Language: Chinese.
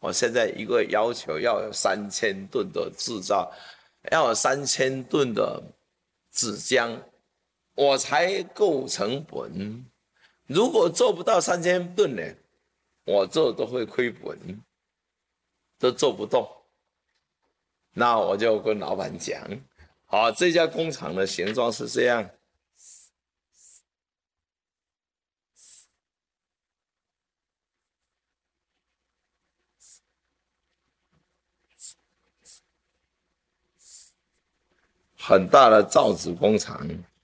我现在一个要求要有3000吨的制造，要有3000吨的纸浆，我才够成本。如果做不到3000吨呢，我做都会亏本，都做不动。那我就跟老板讲，好，这家工厂的形状是这样，很大的造纸工厂。